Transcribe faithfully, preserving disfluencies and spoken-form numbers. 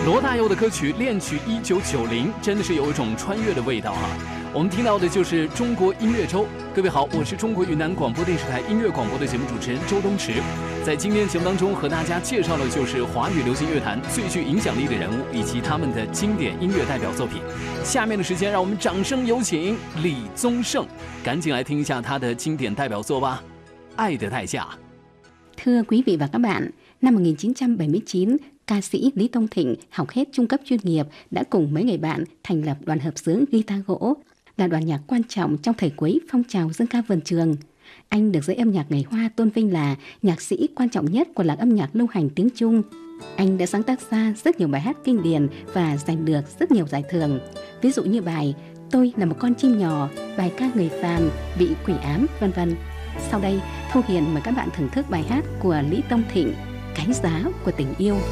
罗大佑的歌曲《恋曲一九九零》真的是有一种穿越的味道哈。我们听到的就是中国音乐周。各位好，我是中国云南广播电视台音乐广播的节目主持人周东驰。在今天节目当中和大家介绍的就是华语流行乐坛最具影响力的人物以及他们的经典音乐代表作品。下面的时间让我們掌聲有請李宗盛，趕緊來聽一下他的經典代表作吧，《愛的代價》。 Thưa quý vị và các bạn, năm một nghìn chín trăm bảy mươi chín, ca sĩ Lý Tông Thịnh học hết trung cấp chuyên nghiệp đã cùng mấy người bạn thành lập đoàn hợp xướng guitar gỗ, là đoàn nhạc quan trọng trong thời cuối phong trào dân ca vườn trường. Anh được giới âm nhạc người Hoa tôn vinh là nhạc sĩ quan trọng nhất của làng âm nhạc lưu hành tiếng Trung. Anh đã sáng tác ra rất nhiều bài hát kinh điển và giành được rất nhiều giải thưởng. Ví dụ như bài Tôi là một con chim nhỏ, bài ca người phàm, bị quỷ ám, vân vân. Sau đây, Thu Hiền mời các bạn thưởng thức bài hát của Lý Tông Thịnh, Cái giá của tình yêu.